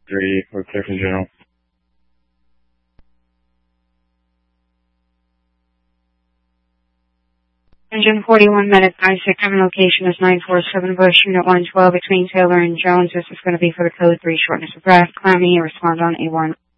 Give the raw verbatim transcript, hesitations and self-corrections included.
three, we're clear from general. Engine forty-one minutes, nine six seven, location is nine four seven Bush, unit one twelve between Taylor and Jones. This is going to be for the code three, shortness of breath. Clammy, respond on A one.